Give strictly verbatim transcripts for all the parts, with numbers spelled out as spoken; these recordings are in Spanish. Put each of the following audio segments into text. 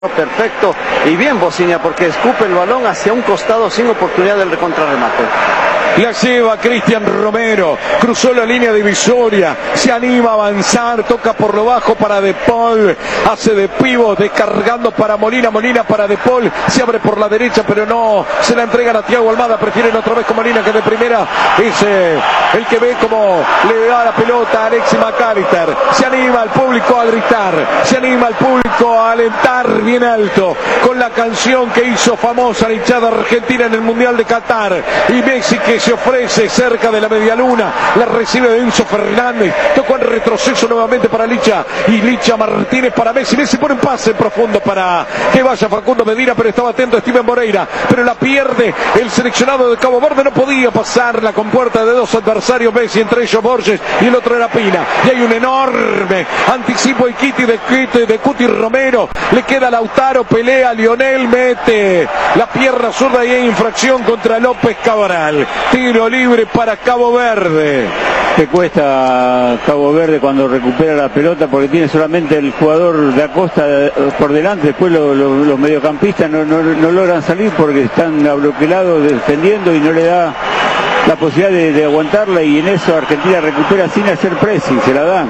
Perfecto y bien Bocinia, porque escupe el balón hacia un costado sin oportunidad del contrarremate. La lleva Cristian Romero, cruzó la línea divisoria, se anima a avanzar, toca por lo bajo para De Paul, hace de pivot, descargando para Molina, Molina para De Paul, se abre por la derecha pero no, se la entregan a Thiago Almada, prefieren otra vez con Molina que de primera, es eh, el que ve como le da la pelota a Alexis McAllister, se anima al público a gritar, se anima al público a alentar bien alto, con la canción que hizo famosa la hinchada argentina en el Mundial de Qatar, y Messi que se ofrece cerca de la media luna, la recibe de Enzo Fernández, tocó en retroceso nuevamente para Licha, y Licha Martínez para Messi, Messi pone un pase profundo para que vaya Facundo Medina, pero estaba atento Steven Moreira, pero la pierde el seleccionado de Cabo Verde, no podía pasar la compuerta de dos adversarios Messi, entre ellos Borges y el otro era Pina, y hay un enorme anticipo y Kitty de, Kitty, de Cuti Romero, le queda Lautaro, pelea Lionel, mete la pierna zurda y hay infracción contra López Cabral. Tiro libre para Cabo Verde. Que cuesta Cabo Verde cuando recupera la pelota porque tiene solamente el jugador de Acosta por delante, después lo, lo, los mediocampistas no, no, no logran salir porque están abroquelados defendiendo y no le da la posibilidad de, de aguantarla, y en eso Argentina recupera sin hacer pressing, se la dan.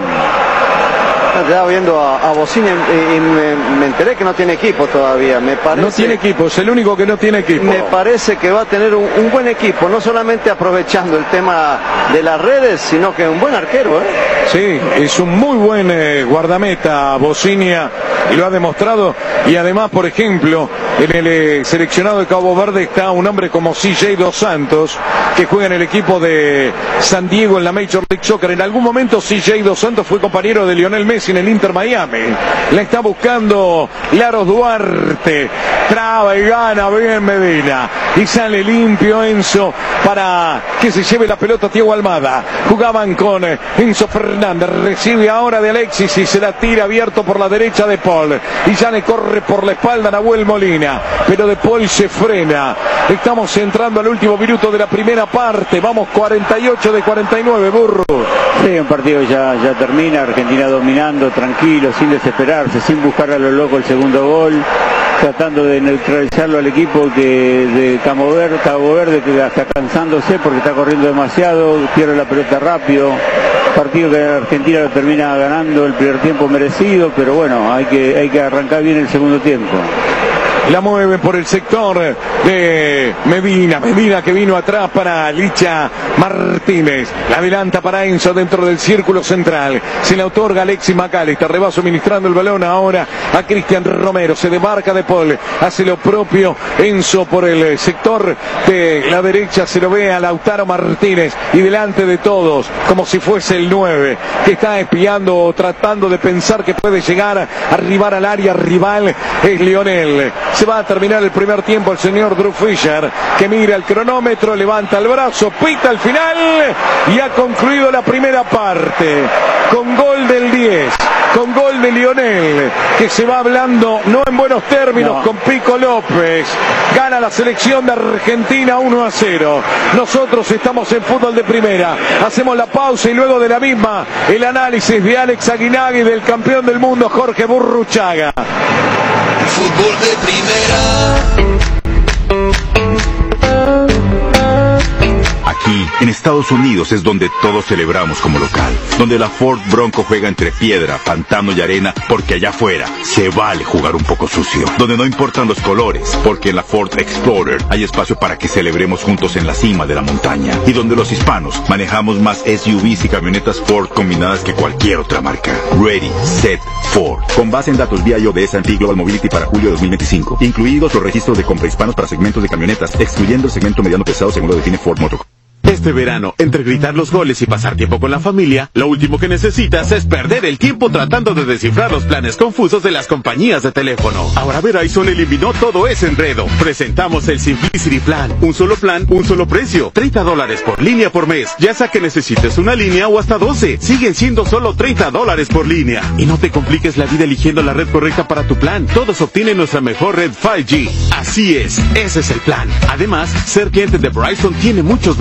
Estaba viendo a, a Bocinia y, y me, me enteré que no tiene equipo todavía. Me parece, no tiene equipo, es el único que no tiene equipo. Me parece que va a tener un, un buen equipo, no solamente aprovechando el tema de las redes, sino que un buen arquero, ¿eh? Sí, es un muy buen eh, guardameta Bocinia y lo ha demostrado, y además, por ejemplo, en el eh, seleccionado de Cabo Verde está un hombre como C J Dos Santos, que juega en el equipo de San Diego en la Major League Soccer. En algún momento C J Dos Santos fue compañero de Lionel Messi en el Inter Miami. La está buscando Laros Duarte, traba y gana bien Medina, y sale limpio Enzo para que se lleve la pelota Thiago Almada. Jugaban con Enzo Fernández, recibe ahora de Alexis y se la tira abierto por la derecha de Paul, y ya le corre por la espalda a Nahuel Molina, pero De Paul se frena. Estamos entrando al último minuto de la primera parte, vamos cuarenta y ocho de cuarenta y nueve, Burro. Sí, un partido ya, ya termina, Argentina dominando, tranquilo, sin desesperarse, sin buscar a lo loco el segundo gol, tratando de neutralizarlo al equipo que de Cabo Verde, Cabo Verde que está cansándose porque está corriendo demasiado, pierde la pelota rápido. Partido que Argentina lo termina ganando el primer tiempo merecido, pero bueno, hay que, hay que arrancar bien el segundo tiempo. La mueve por el sector de Medina, Medina que vino atrás para Licha Martínez, la adelanta para Enzo dentro del círculo central, se le otorga Alexis McAllister, va suministrando el balón ahora a Cristian Romero, se demarca De Paul, hace lo propio Enzo por el sector de la derecha, se lo ve a Lautaro Martínez, y delante de todos, como si fuese el nueve, que está espiando o tratando de pensar que puede llegar a arribar al área rival, es Lionel. Se va a terminar el primer tiempo el señor Drew Fisher, que mira el cronómetro, levanta el brazo, pita al final y ha concluido la primera parte con gol del diez, con gol de Lionel, que se va hablando no en buenos términos no. con Pico López. Gana la selección de Argentina uno a cero. Nosotros estamos en Fútbol de Primera. Hacemos la pausa y luego de la misma el análisis de Alex Aguinagui, del campeón del mundo Jorge Burruchaga. Fútbol de Primera. Aquí, en Estados Unidos, es donde todos celebramos como local, donde la Ford Bronco juega entre piedra, pantano y arena, porque allá afuera se vale jugar un poco sucio, donde no importan los colores, porque en la Ford Explorer hay espacio para que celebremos juntos en la cima de la montaña, y donde los hispanos manejamos más S U Vs y camionetas Ford combinadas que cualquier otra marca. Ready, Set, Ford. Con base en datos vía I O de S and P Global Mobility para julio de dos mil veinticinco, incluidos los registros de compra hispanos para segmentos de camionetas, excluyendo el segmento mediano pesado según lo define Ford Motor. Este verano, entre gritar los goles y pasar tiempo con la familia, lo último que necesitas es perder el tiempo tratando de descifrar los planes confusos de las compañías de teléfono. Ahora Verizon eliminó todo ese enredo. Presentamos el Simplicity Plan. Un solo plan, un solo precio. treinta dólares por línea por mes. Ya sea que necesites una línea o hasta doce. Siguen siendo solo treinta dólares por línea. Y no te compliques la vida eligiendo la red correcta para tu plan. Todos obtienen nuestra mejor red cinco G. Así es, ese es el plan. Además, ser cliente de Verizon tiene muchos beneficios.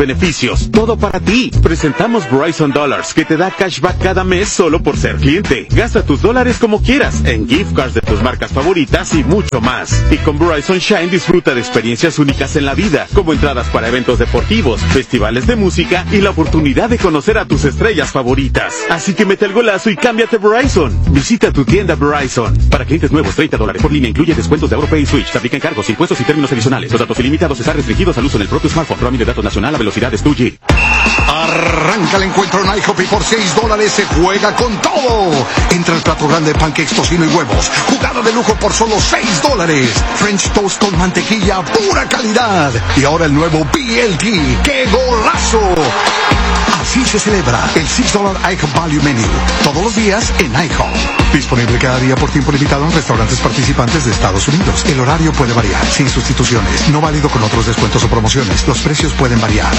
beneficios. Todo para ti. Presentamos Verizon Dollars, que te da cashback cada mes solo por ser cliente. Gasta tus dólares como quieras, en gift cards de tus marcas favoritas y mucho más. Y con Verizon Shine disfruta de experiencias únicas en la vida, como entradas para eventos deportivos, festivales de música y la oportunidad de conocer a tus estrellas favoritas. Así que mete el golazo y cámbiate Verizon. Visita tu tienda Verizon. Para clientes nuevos, treinta dólares por línea, incluye descuentos de AutoPay y Switch. Se aplican cargos, impuestos y términos adicionales. Los datos ilimitados están restringidos al uso en el propio smartphone. Roaming de datos nacional a velocidades dos G. Arranca el encuentro en IHOP y por seis dólares se juega con todo. Entra el plato grande de pancakes, tocino y huevos. Jugada de lujo por solo seis dólares. French toast con mantequilla, pura calidad. Y ahora el nuevo B L T. ¡Qué golazo! Así se celebra el seis dólares IHOP Value Menu. Todos los días en IHOP. Disponible cada día por tiempo limitado en restaurantes participantes de Estados Unidos. El horario puede variar, sin sustituciones. No válido con otros descuentos o promociones. Los precios pueden variar.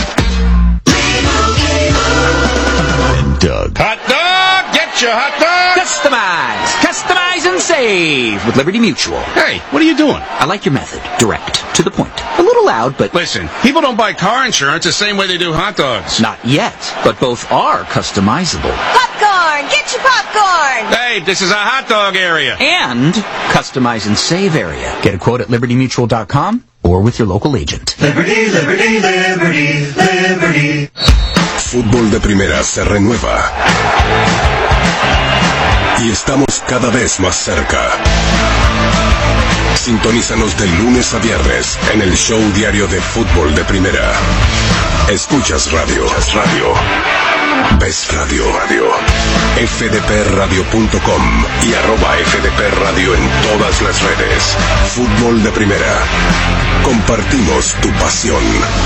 Doug. Hot dog! Get your hot dog! Customize! Customize and save with Liberty Mutual. Hey, what are you doing? I like your method. Direct. To the point. A little loud, but... Listen, people don't buy car insurance the same way they do hot dogs. Not yet, but both are customizable. Popcorn! Get your popcorn! Hey, this is a hot dog area. And customize and save area. Get a quote at liberty mutual dot com or with your local agent. Liberty, Liberty, Liberty, Liberty. Fútbol de Primera se renueva. Y estamos cada vez más cerca. Sintonízanos de lunes a viernes en el show diario de Fútbol de Primera. Escuchas radio. radio. Ves radio. radio. F D P radio punto com y arroba F D P Radio en todas las redes. Fútbol de Primera. Compartimos tu pasión.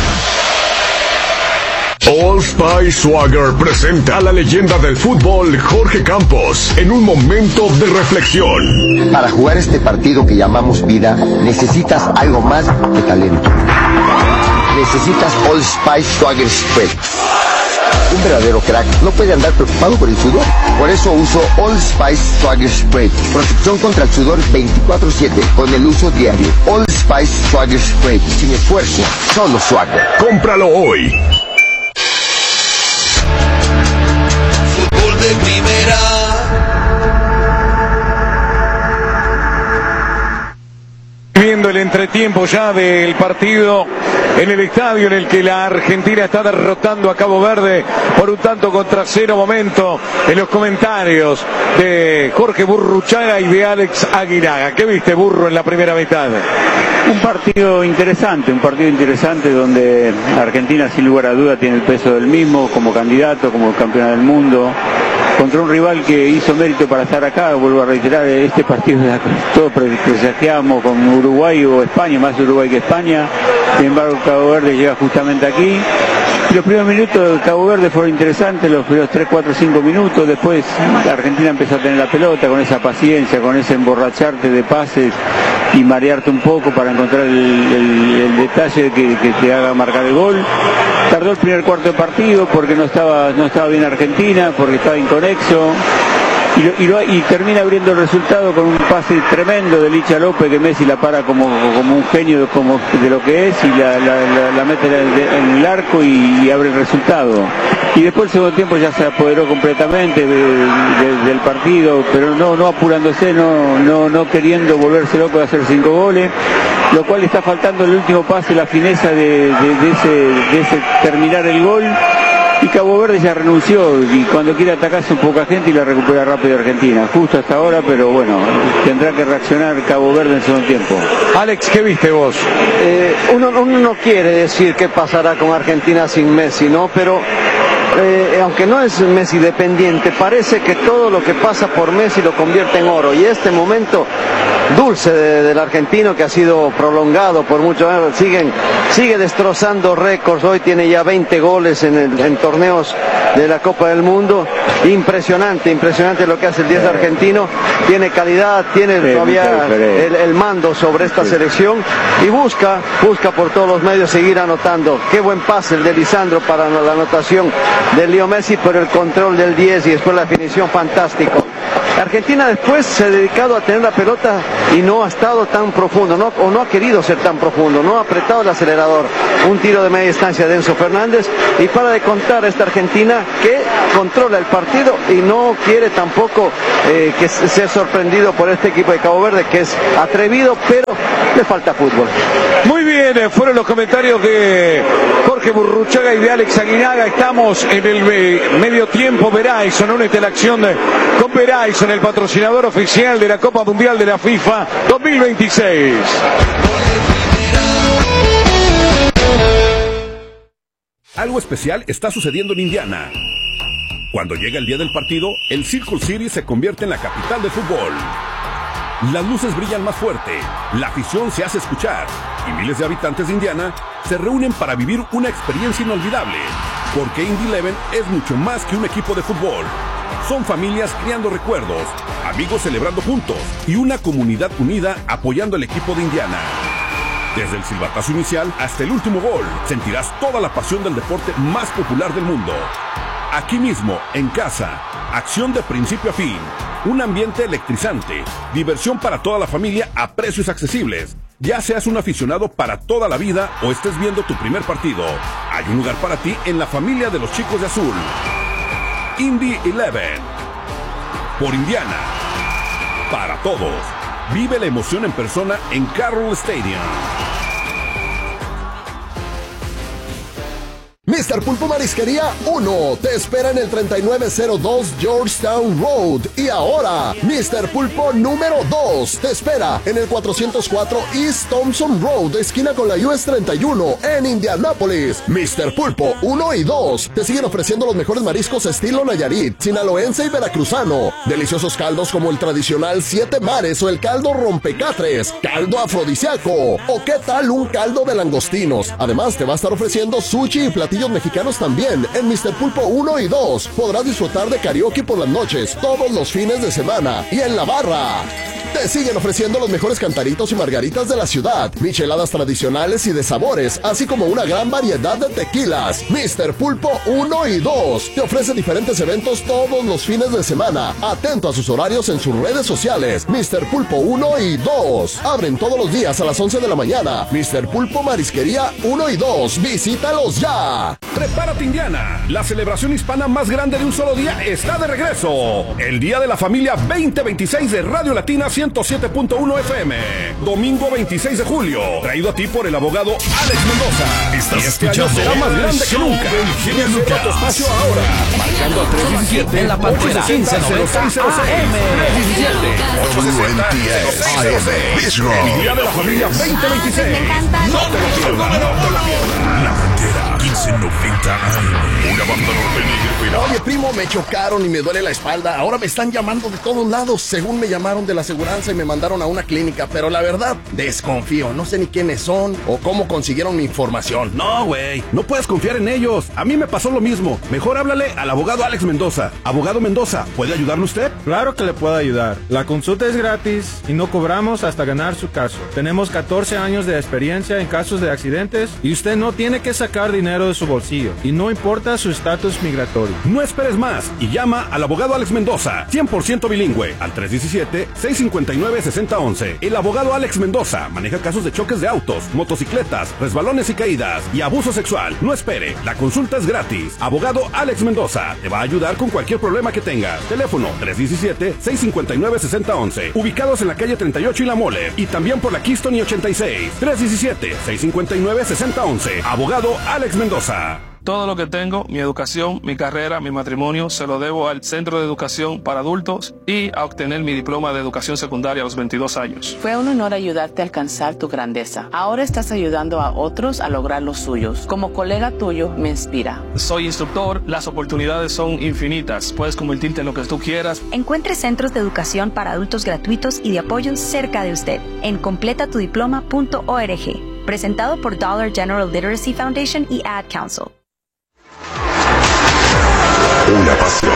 Old Spice Swagger presenta a la leyenda del fútbol Jorge Campos en un momento de reflexión. Para jugar este partido que llamamos vida, necesitas algo más que talento. Necesitas Old Spice Swagger Spread. Un verdadero crack no puede andar preocupado por el sudor. Por eso uso Old Spice Swagger Spread. Protección contra el sudor veinticuatro siete con el uso diario. Old Spice Swagger Spread. Sin esfuerzo, solo Swagger. Cómpralo hoy. Fútbol de Primera. Viendo el entretiempo ya del partido en el estadio en el que la Argentina está derrotando a Cabo Verde por un tanto contra cero. Momento en los comentarios de Jorge Burruchaga y de Alex Aguinaga. ¿Qué viste, Burro, en la primera mitad? Un partido interesante, un partido interesante donde Argentina sin lugar a duda tiene el peso del mismo como candidato, como campeona del mundo, contra un rival que hizo mérito para estar acá. Vuelvo a reiterar, este partido todos presagiamos con Uruguay o España, más Uruguay que España. Sin embargo, Cabo Verde llega justamente aquí. Los primeros minutos de Cabo Verde fueron interesantes, los primeros tres, cuatro, cinco minutos. Después Argentina empezó a tener la pelota con esa paciencia, con ese emborracharte de pases y marearte un poco para encontrar el, el, el detalle que, que te haga marcar el gol. Tardó el primer cuarto de partido porque no estaba, no estaba bien Argentina, porque estaba inconexo. Y, lo, y, lo, y termina abriendo el resultado con un pase tremendo de Licha López, que Messi la para como, como un genio de, como, de lo que es, y la, la, la, la mete en el arco y, y abre el resultado. Y después el segundo tiempo ya se apoderó completamente de, de, del partido, pero no, no apurándose, no, no, no queriendo volverse loco de hacer cinco goles, lo cual está faltando el último pase, la fineza de, de, de, ese, de ese terminar el gol. Y Cabo Verde ya renunció, y cuando quiere atacarse un poca gente y la recupera rápido Argentina, justo hasta ahora, pero bueno, tendrá que reaccionar Cabo Verde en el segundo tiempo. Alex, ¿qué viste vos? Eh, uno, uno no quiere decir qué pasará con Argentina sin Messi, ¿no? Pero eh, aunque no es Messi dependiente, parece que todo lo que pasa por Messi lo convierte en oro, y este momento dulce de, del argentino, que ha sido prolongado por muchos años, siguen, sigue destrozando récords. Hoy tiene ya veinte goles en, el, en torneos de la Copa del Mundo. Impresionante, impresionante lo que hace el diez argentino. Tiene calidad, tiene sí, todavía el, el mando sobre esta sí. selección, y busca, busca por todos los medios seguir anotando. Qué buen pase el de Lisandro para la anotación de Leo Messi, pero el control del diez y después la definición fantástico. Argentina después se ha dedicado a tener la pelota y no ha estado tan profundo, no, o no ha querido ser tan profundo, no ha apretado el acelerador. Un tiro de media distancia de Enzo Fernández y para de contar esta Argentina que controla el partido y no quiere tampoco eh, que sea sorprendido por este equipo de Cabo Verde, que es atrevido, pero le falta fútbol. Muy bien, fueron los comentarios de Jorge Burruchaga y de Alex Aguinaga. Estamos en el medio tiempo. Verizon, únete a la acción de, con Verizon, el patrocinador oficial de la Copa Mundial de la FIFA dos mil veintiséis. Algo especial está sucediendo en Indiana. Cuando llega el día del partido, el Circle City se convierte en la capital del fútbol. Las luces brillan más fuerte, la afición se hace escuchar y miles de habitantes de Indiana se reúnen para vivir una experiencia inolvidable, porque Indy Eleven es mucho más que un equipo de fútbol. Son familias creando recuerdos, amigos celebrando juntos y una comunidad unida apoyando al equipo de Indiana. Desde el silbatazo inicial hasta el último gol, sentirás toda la pasión del deporte más popular del mundo. Aquí mismo, en casa, acción de principio a fin, un ambiente electrizante, diversión para toda la familia a precios accesibles. Ya seas un aficionado para toda la vida o estés viendo tu primer partido, hay un lugar para ti en la familia de los chicos de azul. Indy Eleven. Por Indiana. Para todos. Vive la emoción en persona en Carroll Stadium. mister Pulpo Marisquería uno te espera en el treinta y nueve cero dos Georgetown Road. Y ahora, mister Pulpo número dos te espera en el cuatrocientos cuatro East Thompson Road, esquina con la U S treinta y uno en Indianápolis. mister Pulpo uno y dos te siguen ofreciendo los mejores mariscos estilo Nayarit, sinaloense y veracruzano. Deliciosos caldos como el tradicional Siete Mares o el caldo Rompecatres, caldo afrodisíaco o qué tal un caldo de langostinos. Además te va a estar ofreciendo sushi y platillos mexicanos también en mister Pulpo uno y dos. Podrás disfrutar de karaoke por las noches, todos los fines de semana y en la barra. Te siguen ofreciendo los mejores cantaritos y margaritas de la ciudad, micheladas tradicionales y de sabores, así como una gran variedad de tequilas. mister Pulpo uno y dos te ofrece diferentes eventos todos los fines de semana. Atento a sus horarios en sus redes sociales. mister Pulpo uno y dos abren todos los días a las once de la mañana. mister Pulpo Marisquería uno y dos. Visítalos ya. Prepárate, Indiana. La celebración hispana más grande de un solo día está de regreso. El Día de la Familia veinte veintiséis de Radio Latina ciento siete punto uno F M. Domingo veintiséis de julio. Traído a ti por el abogado Alex Mendoza. Estás y este escuchando año será más grande que nunca. Reserva tu espacio ahora. Marcando al tres diecisiete en la Pantera quince noventa cero cero seis. tres diecisiete ocho sesenta El Día de la Familia veinte veintiséis. No te lo pierdas. No te lo pierdas. La Pantera quince noventa A M. Una banda norteña. Oye, primo, me chocaron y me duele la espalda. Ahora me están llamando de todos lados. Según me llamaron de la aseguranza y me mandaron a una clínica. Pero la verdad, desconfío. No sé ni quiénes son o cómo consiguieron mi información. No, güey. No puedes confiar en ellos. A mí me pasó lo mismo. Mejor háblale al abogado Alex Mendoza. Abogado Mendoza, ¿puede ayudarle usted? Claro que le puedo ayudar. La consulta es gratis y no cobramos hasta ganar su caso. Tenemos catorce años de experiencia en casos de accidentes y usted no tiene que sacar dinero de su bolsillo. Y no importa su estatus migratorio. No esperes más y llama al abogado Alex Mendoza, cien por ciento bilingüe, al tres diecisiete, seis cincuenta y nueve, sesenta once. El abogado Alex Mendoza maneja casos de choques de autos, motocicletas, resbalones y caídas y abuso sexual. No espere, la consulta es gratis. Abogado Alex Mendoza te va a ayudar con cualquier problema que tengas. Teléfono tres diecisiete, seis cincuenta y nueve, sesenta once. Ubicados en la calle treinta y ocho y La Mole y también por la Keystone y ochenta y seis. tres diecisiete, seis cincuenta y nueve, sesenta once. Abogado Alex Mendoza. Todo lo que tengo, mi educación, mi carrera, mi matrimonio, se lo debo al Centro de Educación para Adultos y a obtener mi diploma de educación secundaria a los veintidós años. Fue un honor ayudarte a alcanzar tu grandeza. Ahora estás ayudando a otros a lograr los suyos. Como colega tuyo, me inspira. Soy instructor, las oportunidades son infinitas. Puedes convertirte en lo que tú quieras. Encuentre centros de educación para adultos gratuitos y de apoyo cerca de usted en completa tu diploma punto org. Presentado por Dollar General Literacy Foundation y Ad Council. Una pasión.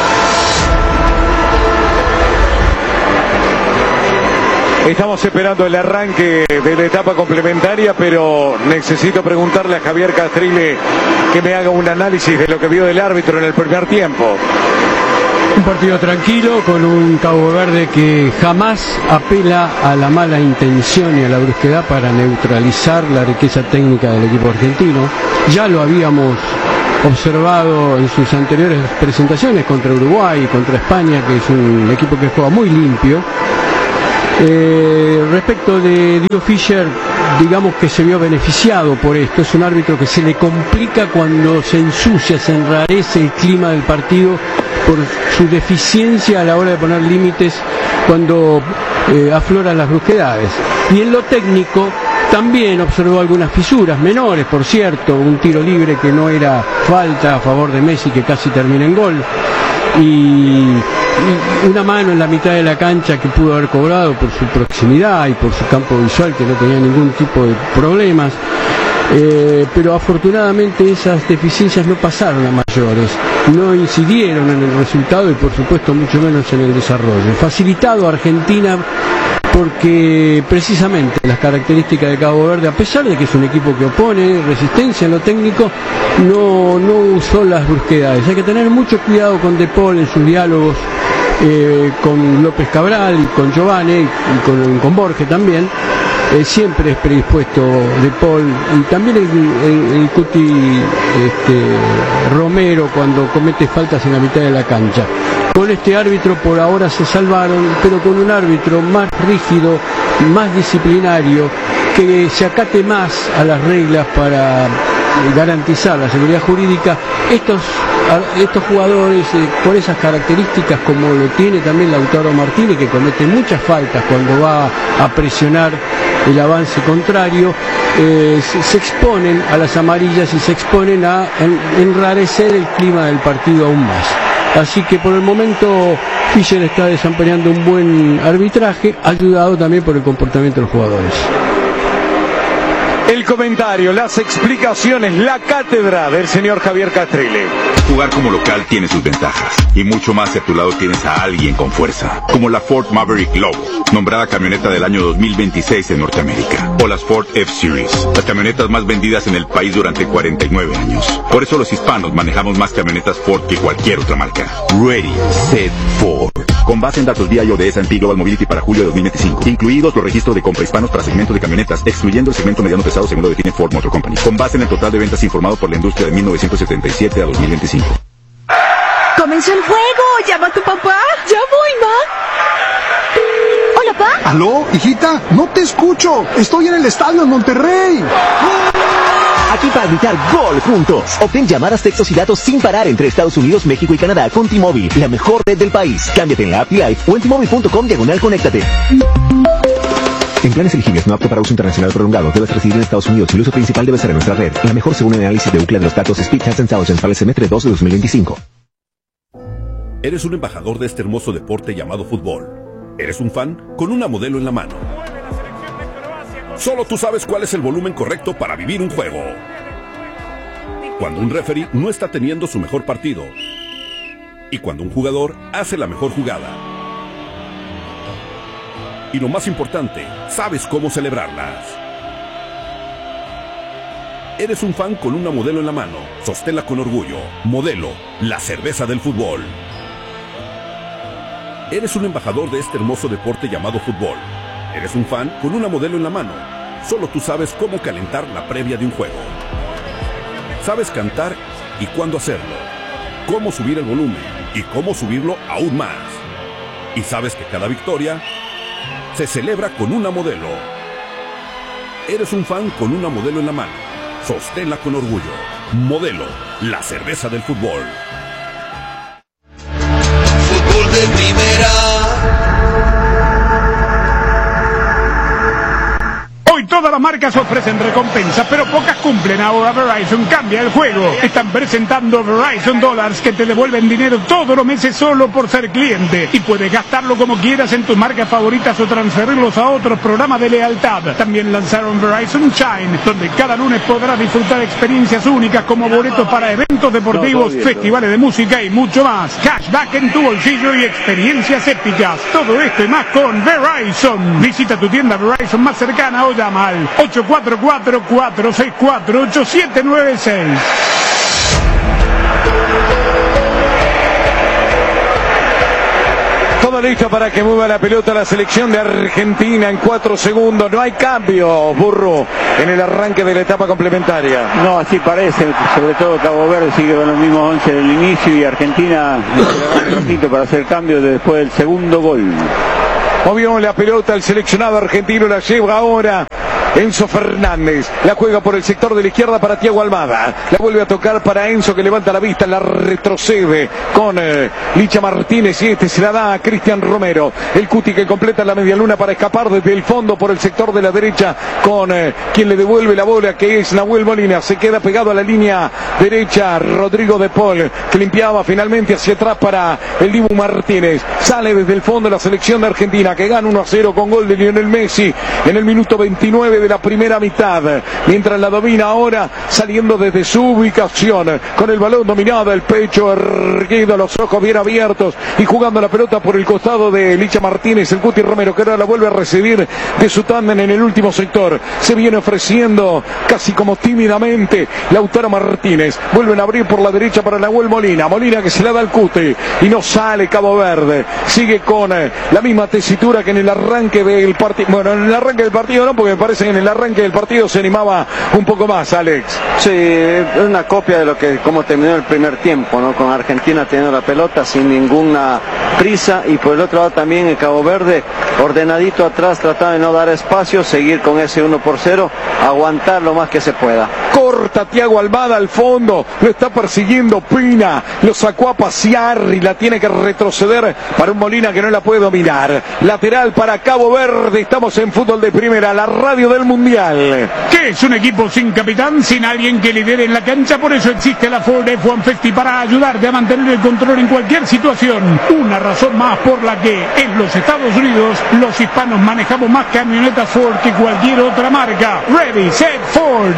Estamos esperando el arranque de la etapa complementaria, pero necesito preguntarle a Javier Castrile que me haga un análisis de lo que vio del árbitro en el primer tiempo. Un partido tranquilo con un Cabo Verde que jamás apela a la mala intención y a la brusquedad para neutralizar la riqueza técnica del equipo argentino. Ya lo habíamos observado en sus anteriores presentaciones contra Uruguay y contra España, que es un equipo que juega muy limpio. Eh, respecto de Diego Fischer, digamos que se vio beneficiado por esto. Es un árbitro que se le complica cuando se ensucia, se enrarece el clima del partido por su deficiencia a la hora de poner límites cuando eh, afloran las brusquedades. Y en lo técnico también observó algunas fisuras menores, por cierto, un tiro libre que no era falta a favor de Messi que casi termina en gol, y una mano en la mitad de la cancha que pudo haber cobrado por su proximidad y por su campo visual, que no tenía ningún tipo de problemas. Eh, pero afortunadamente esas deficiencias no pasaron a mayores, no incidieron en el resultado y por supuesto mucho menos en el desarrollo. Facilitado a Argentina porque precisamente las características de Cabo Verde, a pesar de que es un equipo que opone resistencia en lo técnico, no, no usó las brusquedades. Hay que tener mucho cuidado con De Paul en sus diálogos eh, con López Cabral y con Giovanni y con, con Borges también. Eh, siempre es predispuesto De Paul y también el, el, el Cuti este, Romero cuando comete faltas en la mitad de la cancha. Con este árbitro por ahora se salvaron, pero con un árbitro más rígido, más disciplinario, que se acate más a las reglas para garantizar la seguridad jurídica. Estos, estos jugadores eh, con esas características, como lo tiene también Lautaro Martínez, que comete muchas faltas cuando va a presionar el avance contrario, eh, se, se exponen a las amarillas y se exponen a en, enrarecer el clima del partido aún más. Así que por el momento Fischer está desempeñando un buen arbitraje, ayudado también por el comportamiento de los jugadores. El comentario, las explicaciones, la cátedra del señor Javier Castrile. Jugar como local tiene sus ventajas, y mucho más si a tu lado tienes a alguien con fuerza, como la Ford Maverick Lobo, nombrada camioneta del año dos mil veintiséis en Norteamérica, o las Ford F-Series, las camionetas más vendidas en el país durante cuarenta y nueve años. Por eso los hispanos manejamos más camionetas Ford que cualquier otra marca. Ready, Set, Ford. Con base en datos V I O de S and P Global Mobility para julio de dos mil veinticinco, incluidos los registros de compra hispanos para segmento de camionetas, excluyendo el segmento mediano pesado según lo define Ford Motor Company, con base en el total de ventas informado por la industria de mil novecientos setenta y siete a dos mil veinticinco. ¡Comenzó el juego! ¡Llama a tu papá! ¡Ya voy, ma! ¿Hola, pa? ¿Aló, hijita? No te escucho. Estoy en el estadio en Monterrey. Aquí para gritar gol juntos. Obtén llamadas, textos y datos sin parar entre Estados Unidos, México y Canadá con T-Mobile, la mejor red del país. Cámbiate en la app Live o en T Mobile punto com diagonal conéctate. En planes elegibles no apto para uso internacional prolongado, debes residir en Estados Unidos y el uso principal debe ser en nuestra red. La mejor según el análisis de Ookla de los datos Speedtest Intelligence para el semestre dos de dos mil veinticinco. Eres un embajador de este hermoso deporte llamado fútbol. Eres un fan con una modelo en la mano. Solo tú sabes cuál es el volumen correcto para vivir un juego. Cuando un referee no está teniendo su mejor partido. Y cuando un jugador hace la mejor jugada. Y lo más importante, sabes cómo celebrarlas. Eres un fan con una modelo en la mano. Sosténla con orgullo. Modelo, la cerveza del fútbol. Eres un embajador de este hermoso deporte llamado fútbol. Eres un fan con una modelo en la mano. Solo tú sabes cómo calentar la previa de un juego. Sabes cantar y cuándo hacerlo. Cómo subir el volumen y cómo subirlo aún más. Y sabes que cada victoria se celebra con una modelo. Eres un fan con una modelo en la mano. Sosténla con orgullo. Modelo, la cerveza del fútbol. Fútbol de primera. Hoy todas las marcas ofrecen recompensas, pero pocas cumplen. Ahora Verizon cambia el juego. Están presentando Verizon Dollars que te devuelven dinero todos los meses solo por ser cliente. Y puedes gastarlo como quieras en tus marcas favoritas o transferirlos a otros programas de lealtad. También lanzaron Verizon Shine, donde cada lunes podrás disfrutar experiencias únicas como boletos para eventos deportivos, festivales de música y mucho más. Cashback en tu bolsillo y experiencias épicas. Todo esto y más con Verizon. Visita tu tienda Verizon más cercana o llama al ocho cuatro cuatro, cuatro seis cuatro, ocho siete nueve seis. Todo listo para que mueva la pelota la selección de Argentina en cuatro segundos. No hay cambio, Burro, en el arranque de la etapa complementaria. No, así parece. Sobre todo Cabo Verde sigue con los mismos once del inicio y Argentina esperará un ratito para hacer cambio después del segundo gol. Movió la pelota el seleccionado argentino, la lleva ahora Enzo Fernández, la juega por el sector de la izquierda para Thiago Almada, la vuelve a tocar para Enzo que levanta la vista, la retrocede con eh, Licha Martínez y este se la da a Cristian Romero, el Cuti que completa la media luna para escapar desde el fondo por el sector de la derecha con eh, quien le devuelve la bola que es Nahuel Molina, se queda pegado a la línea derecha Rodrigo de Paul que limpiaba finalmente hacia atrás para el Dibu Martínez, sale desde el fondo la selección de Argentina que gana uno a cero con gol de Lionel Messi en el minuto veintinueve de la primera mitad, mientras la domina ahora saliendo desde su ubicación con el balón dominado, el pecho erguido, los ojos bien abiertos y jugando la pelota por el costado de Licha Martínez, el Cuti Romero que ahora la vuelve a recibir de su tándem en el último sector, se viene ofreciendo casi como tímidamente Lautaro Martínez, vuelven a abrir por la derecha para Nahuel Molina, Molina que se la da al Cuti y no sale Cabo Verde, sigue con eh, la misma tesitura que en el arranque del partido, bueno en el arranque del partido no, porque me parece que en el arranque del partido se animaba un poco más, Alex. Sí, es una copia de lo que como terminó el primer tiempo, ¿no? Con Argentina teniendo la pelota sin ninguna prisa y por el otro lado también el Cabo Verde ordenadito atrás, tratando de no dar espacio, seguir con ese uno por cero, aguantar lo más que se pueda. Corta Thiago Almada al fondo, lo está persiguiendo Pina, lo sacó a pasear y la tiene que retroceder para un Molina que no la puede dominar. Lateral para Cabo Verde, estamos en Fútbol de Primera, la radio del Mundial. ¿Qué es un equipo sin capitán, sin alguien que lidere en la cancha? Por eso existe la Ford F uno cincuenta para ayudarte a mantener el control en cualquier situación. Una razón más por la que en los Estados Unidos los hispanos manejamos más camionetas Ford que cualquier otra marca. Ready, set, Ford.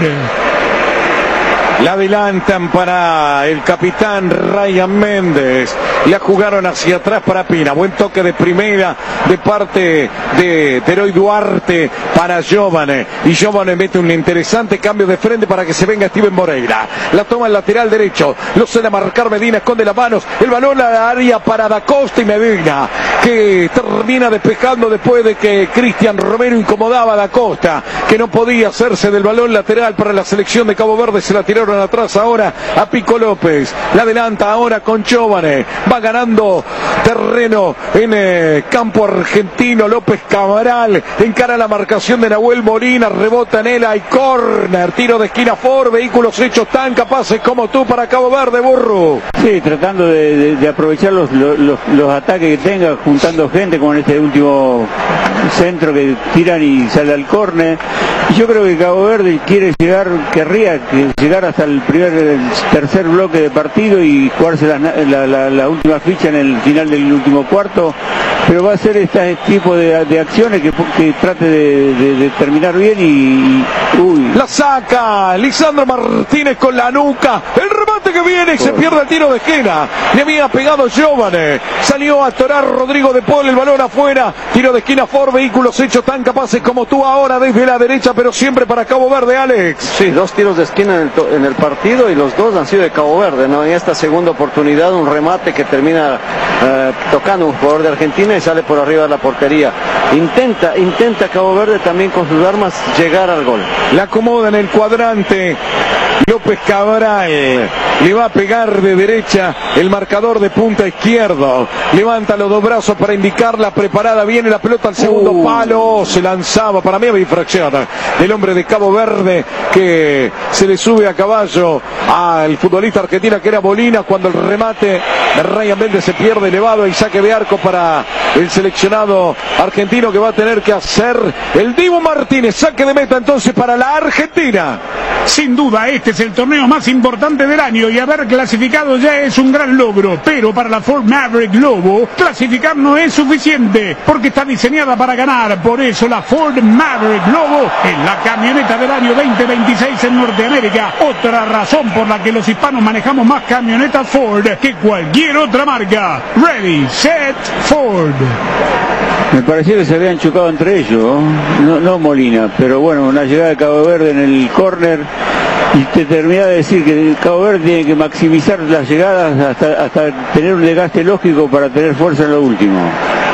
La adelantan para el capitán Ryan Méndez. La jugaron hacia atrás para Pina. Buen toque de primera de parte de Teroy Duarte para Giovane. Y Giovane mete un interesante cambio de frente para que se venga Steven Moreira. La toma el lateral derecho. Lo suele marcar Medina, esconde las manos. El balón a la área para Da Costa y Medina, que termina despejando después de que Cristian Romero incomodaba a Da Costa, que no podía hacerse del balón lateral para la selección de Cabo Verde. Se la tiraron atrás ahora a Pico López, la adelanta ahora con Giovane, va ganando terreno en eh, campo argentino. López Cabral encara la marcación de Nahuel Molina, rebota en él, hay córner, tiro de esquina Ford, vehículos hechos tan capaces como tú para Cabo Verde, Burro. Sí, tratando de, de, de aprovechar los, los, los ataques que tenga, juntando gente con este último centro que tiran y sale al córner. Yo creo que Cabo Verde quiere llegar, querría llegar hasta el primer, el tercer bloque de partido y jugarse la, la, la, la última ficha en el final del último cuarto, pero va a ser este tipo de, de acciones que, que trate de, de, de terminar bien y, y uy. La saca Lisandro Martínez con la nuca, el remate que viene y se pierde el tiro de esquina, le había pegado Giovane, salió a torar Rodrigo de Paul, el balón afuera, tiro de esquina Ford, vehículos hechos tan capaces como tú ahora desde la derecha, pero siempre para Cabo Verde, Alex. Sí, dos tiros de esquina en el, en el partido y los dos han sido de Cabo Verde, ¿no? En esta segunda oportunidad un remate que termina eh, tocando un jugador de Argentina y sale por arriba de la portería. Intenta, intenta Cabo Verde también con sus armas llegar al gol. La acomoda en el cuadrante López Cabral, le va a pegar de derecha el marcador de punta izquierdo, levanta los dos brazos para indicarla, preparada, viene la pelota al segundo uh. palo, se lanzaba, para mí había infracción del hombre de Cabo Verde que se le sube a caballo al futbolista argentino que era Molina, cuando el remate de Ryan Méndez se pierde elevado y saque de arco para el seleccionado argentino que va a tener que hacer el Dibu Martínez, saque de meta entonces para la Argentina. Sin duda este es el torneo más importante del año y haber clasificado ya es un gran logro, pero para la Ford Maverick Lobo clasificar no es suficiente porque está diseñada para ganar. Por eso la Ford Maverick Lobo es la camioneta del año veinte veintiséis en Norteamérica. Otra razón por la que los hispanos manejamos más camionetas Ford que cualquier otra marca. Ready, set, Ford. Me parecía que se habían chocado entre ellos, no, no Molina, pero bueno, una llegada de Cabo Verde en el córner y te termina de decir que Cabo Verde tiene que maximizar las llegadas hasta, hasta tener un desgaste lógico para tener fuerza en lo último.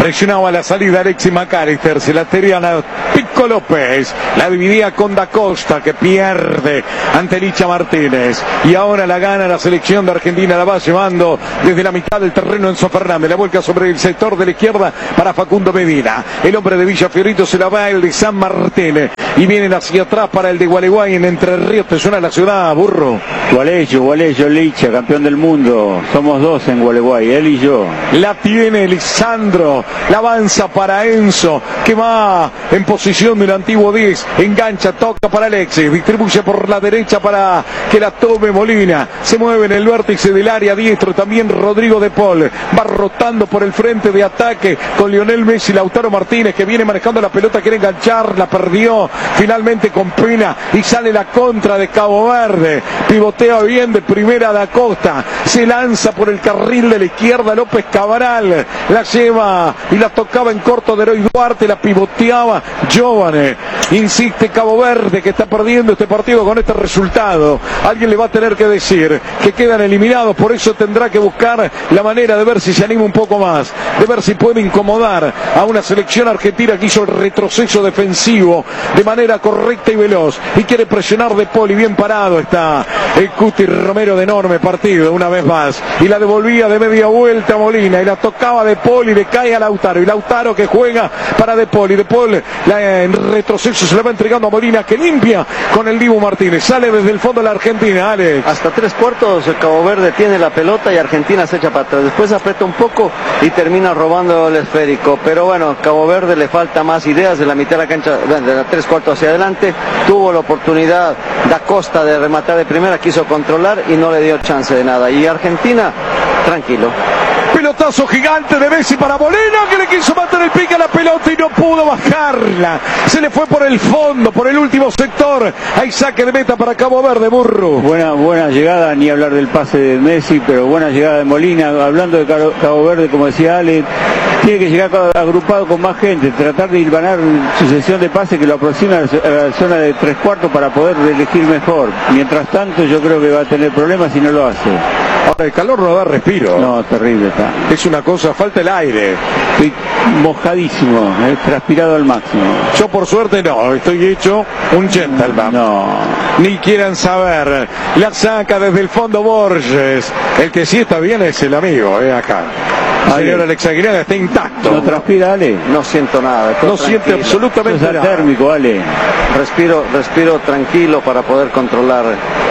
Presionaba la salida Alexis McAllister, se la tenían a Pico López, la dividía con Da Costa, que pierde ante Licha Martínez, y ahora la gana la selección de Argentina, la va llevando desde la mitad del terreno Enzo Fernández, la vuelca sobre el sector de la izquierda para Facundo Medina, el hombre de Villa Fiorito se la va el de San Martín, y vienen hacia atrás para el de Gualeguay en Entre Ríos. Te suena la ciudad, burro. Gualeyo, Gualeyo, Licha, campeón del mundo, somos dos en Gualeguay, él y yo. La tiene Lisandro, la avanza para Enzo, que va en posición del antiguo diez, engancha, toca para Alexis, distribuye por la derecha para que la tome Molina, se mueve en el vértice del área diestro también Rodrigo de Paul, va rotando por el frente de ataque con Lionel Messi, Lautaro Martínez, que viene manejando la pelota, quiere enganchar, la perdió finalmente con pena y sale la contra de Cabo Verde, pivotea bien de primera Da Costa, se lanza por el carril de la izquierda López Cabral, la lleva y la tocaba en corto de Heroy Duarte, la pivoteaba Giovane, insiste Cabo Verde que está perdiendo este partido con este resultado, alguien le va a tener que decir que quedan eliminados, por eso tendrá que buscar la manera de ver si se anima un poco más, de ver si puede incomodar a una selección argentina que hizo el retroceso defensivo de manera correcta y veloz, y quiere presionar de Paul, y bien parado está el Cuti Romero, de enorme partido una vez más, y la devolvía de media vuelta a Molina, y la tocaba de Paul y le cae a Lautaro, y Lautaro que juega para De Paul, y De Paul la, en retroceso se la va entregando a Molina, que limpia con el Dibu Martínez, sale desde el fondo de la Argentina, Alex. Hasta tres cuartos el Cabo Verde tiene la pelota y Argentina se echa para atrás, después aprieta un poco y termina robando el esférico, pero bueno, Cabo Verde le falta más ideas de la mitad de la cancha, de la tres cuartos hacia adelante, tuvo la oportunidad Da Costa de rematar de primera, quiso controlar y no le dio chance de nada, y Argentina tranquilo. Pelotazo gigante de Messi para Molina, que le quiso matar el pique a la pelota y no pudo bajarla. Se le fue por el fondo, por el último sector. Hay saque de meta para Cabo Verde, burro. Buena, buena llegada, ni hablar del pase de Messi, pero buena llegada de Molina. Hablando de Cabo Verde, como decía Ale, tiene que llegar agrupado con más gente, tratar de hilvanar sucesión de pases que lo aproxima a la zona de tres cuartos para poder elegir mejor. Mientras tanto, yo creo que va a tener problemas si no lo hace. Ahora el calor no da respiro. No, terrible está. Es una cosa, falta el aire. Estoy mojadísimo, he transpirado al máximo. Yo por suerte no, estoy hecho un gentleman. No. Ni quieran saber. La saca desde el fondo Borges. El que sí está bien es el amigo, eh, acá. Señor Alex Aguinaga está intacto. ¿No transpira, Ale? No siento nada. No tranquilo. Siente absolutamente nada. Térmico, Ale. Respiro, respiro tranquilo para poder controlar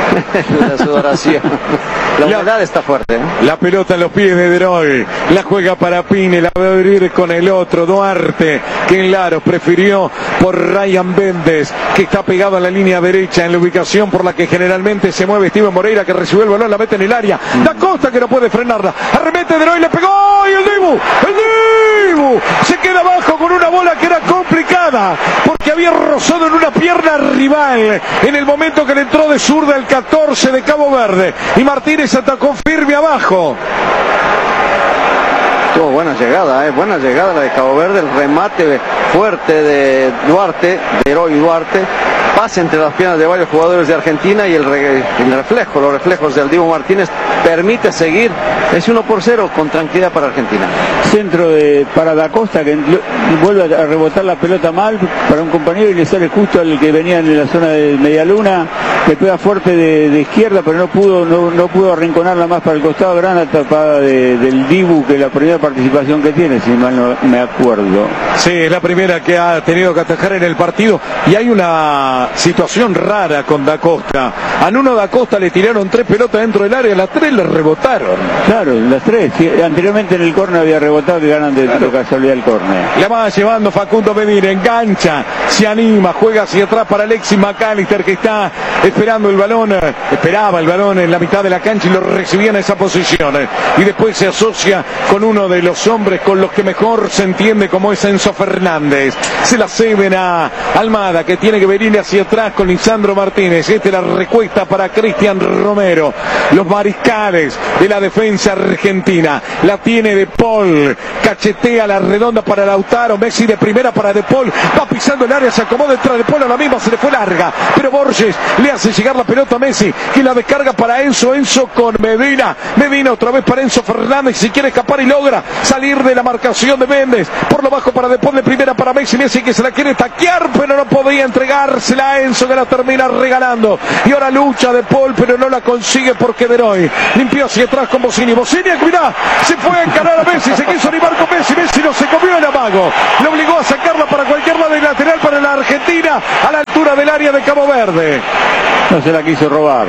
la sudoración. La humedad está fuerte, ¿eh? La pelota en los pies de Deroy, la juega para Pine, la va a abrir con el otro, Duarte, que en Laros prefirió por Ryan Méndez, que está pegado a la línea derecha en la ubicación por la que generalmente se mueve Steven Moreira, que recibió el balón, la mete en el área, Da Costa que no puede frenarla, arremete Deroy, le pegó, y el Dibu, el Dibu, se queda abajo con una bola que era complicada, porque había rozado en una pierna rival, en el momento que le entró de zurda el catorce de Cabo Verde, y Martínez atacó firme abajo. Tuvo buena llegada, eh, buena llegada la de Cabo Verde, el remate fuerte de Duarte, de Heroy Duarte, pase entre las piernas de varios jugadores de Argentina y el, re, el reflejo, los reflejos del Dibu Martínez permite seguir, es uno por cero con tranquilidad para Argentina. Centro de, para Da Costa, que vuelve a rebotar la pelota mal para un compañero y le sale justo al que venía en la zona de Medialuna, que pega fuerte de, de izquierda, pero no pudo no, no pudo arrinconarla más para el costado, gran atrapada de, del Dibu, que es la primera participación que tiene, si mal no me acuerdo. Sí, es la primera que ha tenido que atajar en el partido, y hay una situación rara con Da Costa. A Nuno Da Costa le tiraron tres pelotas dentro del área, las tres le rebotaron. Claro, las tres. Sí, anteriormente en el córner había rebotado, que ganan de, claro, de casualidad el córner. La va llevando Facundo Medina, engancha, se anima, juega hacia atrás para Alexis McAllister, que está esperando el balón, esperaba el balón en la mitad de la cancha y lo recibía en esa posición. Y después se asocia con uno de los hombres con los que mejor se entiende, como es Enzo Fernández. Se la ceden a Almada, que tiene que venir hacia atrás con Lisandro Martínez. Este la recuesta para Cristian Romero. Los mariscales de la defensa argentina. La tiene De Paul. Cachetea la redonda para Lautaro. Messi de primera para De Paul. Va pisando el área, se acomoda detrás de De Paul. A la misma se le fue larga. Pero Borges le hace hace llegar la pelota a Messi, que la descarga para Enzo, Enzo con Medina, Medina otra vez para Enzo Fernández, si quiere escapar y logra salir de la marcación de Méndez, por lo bajo para después de primera para Messi, Messi que se la quiere taquear, pero no podía entregársela a Enzo, que la termina regalando, y ahora lucha de Paul, pero no la consigue porque De Roy limpió hacia atrás con Bossini, Bossini, mirá, se fue a encarar a Messi, se quiso animar con Messi, Messi no se comió el amago, le obligó a sacarla para cualquier lado de lateral para la Argentina, a la altura del área de Cabo Verde. No se la quiso robar.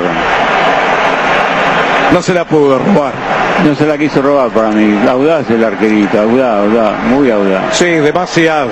No se la pudo robar. No se la quiso robar para mí. Audaz el arquerito, audaz, audaz, muy audaz. Sí, demasiado.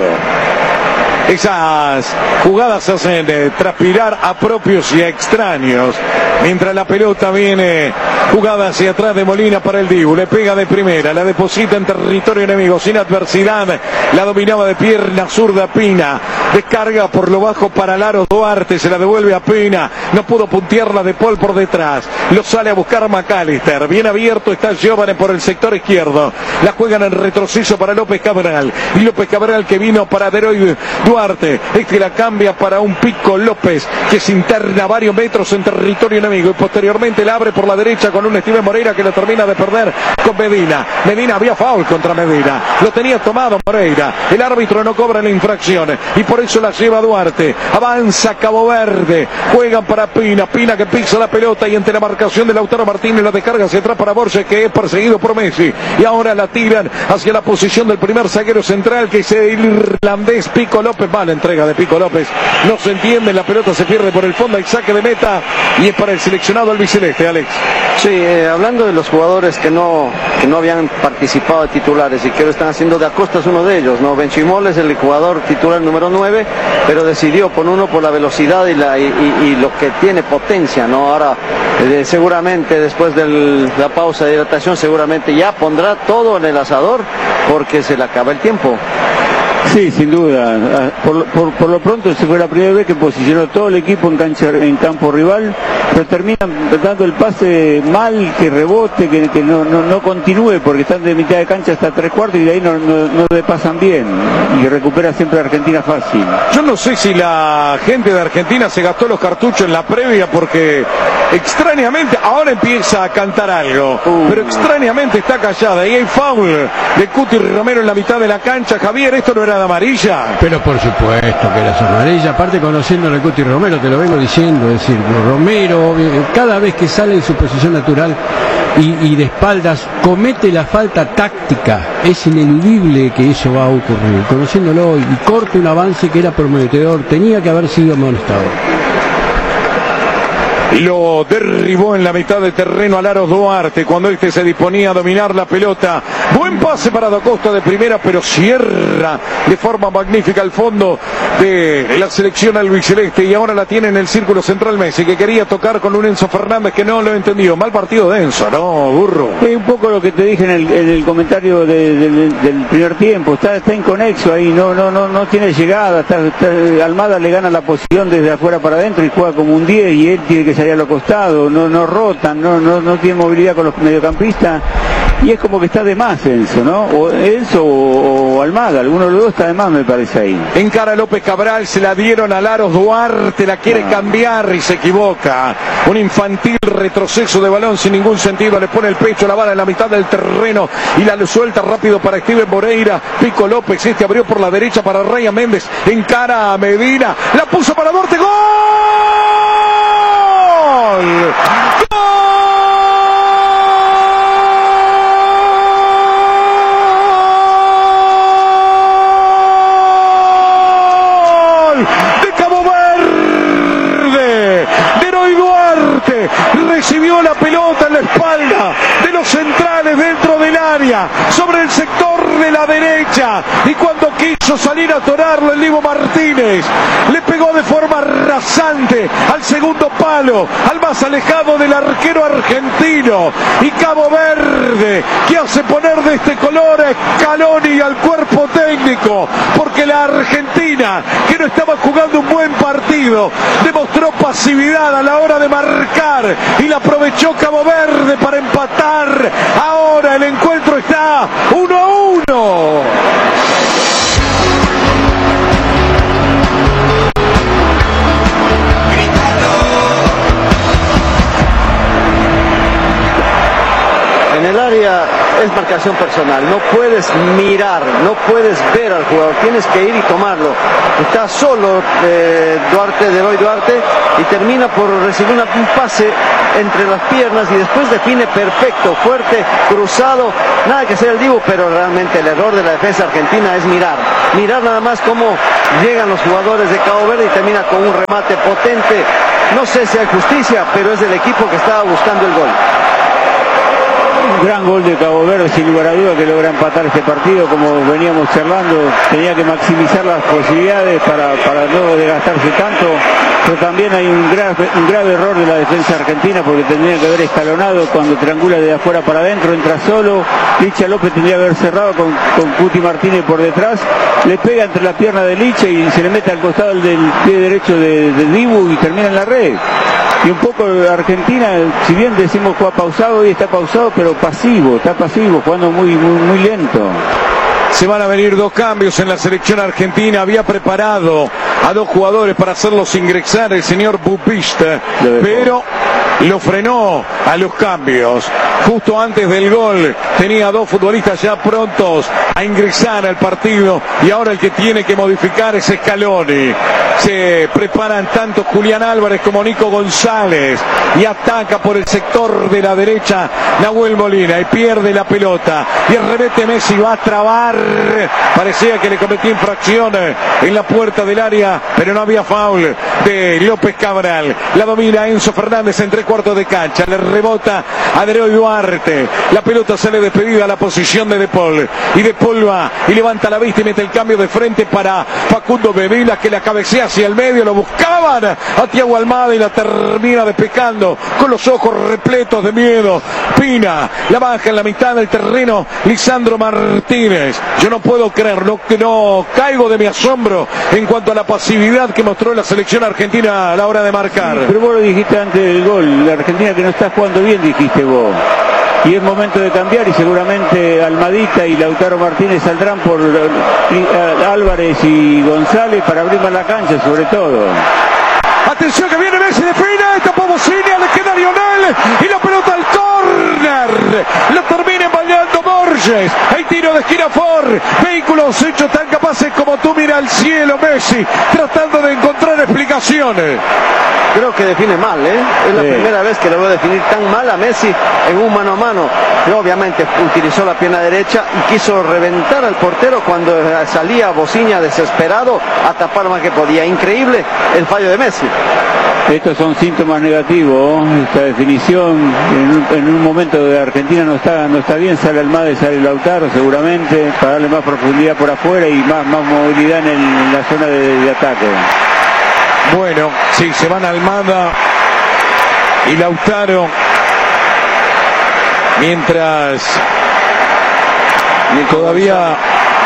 Esas jugadas hacen eh, transpirar a propios y a extraños. Mientras la pelota viene jugada hacia atrás de Molina para el Dibu. Le pega de primera, la deposita en territorio enemigo sin adversidad. La dominaba de pierna zurda Pina. Descarga por lo bajo para Laro Duarte. Se la devuelve a Pina. No pudo puntearla de Paul por detrás. Lo sale a buscar McAllister. Bien abierto está Giovane por el sector izquierdo. La juegan en retroceso para López Cabral. Y López Cabral que vino para De Roy Duarte. Este la cambia para un Pico López que se interna varios metros en territorio enemigo. Y posteriormente la abre por la derecha con un Steven Moreira que la termina de perder con Medina. Medina había foul contra Medina. Lo tenía tomado Moreira. El árbitro no cobra la infracción. Y por eso la lleva Duarte. Avanza Cabo Verde. Juegan para Pina. Pina que pisa la pelota y ante la marcación de Lautaro Martínez la descarga hacia atrás para Borges que es perseguido por Messi. Y ahora la tiran hacia la posición del primer zaguero central que es el irlandés Pico López. Mala entrega de Pico López. No se entiende. La pelota se pierde por el fondo. Hay saque de meta. Y es para el seleccionado albiceleste, Alex. Sí, eh, hablando de los jugadores que no, que no habían participado de titulares y que lo están haciendo, De Acosta es uno de ellos, ¿no? Benchimol es el jugador titular número nueve, pero decidió por uno por la velocidad y, la, y, y, y lo que tiene potencia, ¿no? Ahora, eh, seguramente después de la pausa de hidratación, seguramente ya pondrá todo en el asador porque se le acaba el tiempo. Sí, sin duda. Por, por, por lo pronto se fue la primera vez que posicionó todo el equipo en cancha, en campo rival, pero terminan dando el pase mal, que rebote, que, que no, no, no continúe, porque están de mitad de cancha hasta tres cuartos y de ahí no, no, no le pasan bien. Y recupera siempre Argentina fácil. Yo no sé si la gente de Argentina se gastó los cartuchos en la previa, porque extrañamente ahora empieza a cantar algo, uh. pero extrañamente está callada. Y hay foul de Cuti Romero en la mitad de la cancha. Javier, esto no era de amarilla. Pero por supuesto que era amarilla, aparte conociendo a Cuti Romero, te lo vengo diciendo, es decir, Romero cada vez que sale en su posición natural y, y de espaldas comete la falta táctica, es ineludible que eso va a ocurrir, conociéndolo, y corta un avance que era prometedor, tenía que haber sido amonestado. Lo derribó en la mitad de terreno a Laro Duarte cuando este se disponía a dominar la pelota. Buen pase para Da Costa de primera, pero cierra de forma magnífica al fondo de la selección albiceleste. Y ahora la tiene en el círculo central Messi, que quería tocar con un Enzo Fernández que no lo entendió. Mal partido de Enzo, ¿no, burro? Es un poco lo que te dije en el, en el comentario de, de, de, del primer tiempo. Está, está inconexo ahí, no, no, no, no tiene llegada. Está, está, Almada le gana la posición desde afuera para adentro y juega como un diez y él tiene que salir a los costados, no, no rotan, no, no, no tiene movilidad con los mediocampistas y es como que está de más Enzo, ¿no? O Enzo o, o Almada, alguno de los dos está de más, me parece ahí. Encara López Cabral, se la dieron a Laro Duarte, la quiere ah. cambiar y se equivoca. Un infantil retroceso de balón sin ningún sentido, le pone el pecho, la bala en la mitad del terreno y la suelta rápido para Steven Moreira. Pico López, este abrió por la derecha para Ryan Méndez, encara a Medina, la puso para Duarte, ¡gol! ¡Gol! De Cabo Verde, de Roy Duarte, recibió la pelota en la espalda de los centrales dentro del área, sobre el sector de la derecha, y cuando quiso salir a atorarlo el Dibu Martínez, le pegó de forma rasante al segundo palo, al más alejado del arquero argentino, y Cabo Verde, que hace poner de este color a Scaloni y al cuerpo técnico, porque la Argentina, que no estaba jugando un buen partido, demostró pasividad a la hora de marcar, y la aprovechó Cabo Verde para empatar. Ahora el encuentro está uno a uno. área es marcación personal. No puedes mirar, no puedes ver al jugador, tienes que ir y tomarlo. Está solo eh, Duarte, Deloy Duarte, y termina por recibir una, un pase entre las piernas y después define perfecto, fuerte, cruzado, nada que sea el Dibu, pero realmente el error de la defensa argentina es mirar, mirar nada más cómo llegan los jugadores de Cabo Verde y termina con un remate potente. No sé si hay justicia, pero es del equipo que estaba buscando el gol. Un gran gol de Cabo Verde, sin lugar a duda, que logra empatar este partido. Como veníamos charlando, tenía que maximizar las posibilidades para, para no desgastarse tanto, pero también hay un grave, un grave error de la defensa argentina, porque tendría que haber escalonado cuando triangula de afuera para adentro, entra solo, Licha López tendría que haber cerrado con, con Cuti Martínez por detrás, le pega entre la pierna de Licha y se le mete al costado del pie derecho de, de Dibu y termina en la red. Y un poco Argentina, si bien decimos juega pausado, hoy está pausado, pero pasivo, está pasivo, jugando muy, muy, muy lento. Se van a venir dos cambios en la selección argentina. Había preparado a dos jugadores para hacerlos ingresar el señor Bupista, pero lo frenó a los cambios. Justo antes del gol tenía dos futbolistas ya prontos a ingresar al partido y ahora el que tiene que modificar es Scaloni. Se preparan tanto Julián Álvarez como Nico González y ataca por el sector de la derecha Nahuel Molina y pierde la pelota y el remete Messi va a trabar. Parecía que le cometía infracción en la puerta del área, pero no había foul de López Cabral. La domina Enzo Fernández en tres cuartos de cancha, le rebota a Deloy Duarte, la pelota sale despedida a la posición de De Paul y De Paul va y levanta la vista y mete el cambio de frente para Facundo Bebila, que la cabecea hacia el medio, lo buscaban a Thiago Almada y la termina despejando con los ojos repletos de miedo. Pina la baja en la mitad del terreno, Lisandro Martínez. Yo no puedo creer, no, que no caigo de mi asombro en cuanto a la pasividad que mostró la selección argentina a la hora de marcar. Sí, pero vos lo dijiste antes del gol, la Argentina que no está jugando bien, dijiste vos. Y es momento de cambiar y seguramente Almadita y Lautaro Martínez saldrán por uh, Álvarez y González para abrir más la cancha, sobre todo. Atención que viene Messi, define, esta Bocinia, le queda Lionel y la pelota al córner. Lo termina bailando Borges. El tiro de Girafort. Vehículos hechos tan capaces como tú, mira al cielo Messi, tratando de encontrar explicaciones. Creo que define mal, ¿eh? Es la sí. primera vez que lo veo definir tan mal a Messi en un mano a mano. Pero obviamente utilizó la pierna derecha y quiso reventar al portero cuando salía Bocinia desesperado a tapar más que podía. Increíble el fallo de Messi. Estos son síntomas negativos, esta definición en un, en un momento de Argentina no está no está bien, sale Almada y sale Lautaro seguramente para darle más profundidad por afuera y más, más movilidad en, el, en la zona de, de ataque. Bueno, sí, se van Almada y Lautaro mientras todavía